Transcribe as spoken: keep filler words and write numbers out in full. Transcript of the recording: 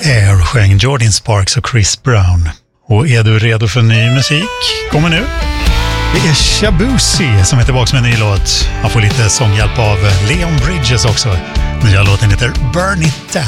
Air sjöng Jordan Sparks och Chris Brown. Och är du redo för ny musik? Kommer nu. Det är Shabuzi som är tillbaka med en ny låt. Han får lite sånghjälp av Leon Bridges också. Nya låten heter Burn It Down.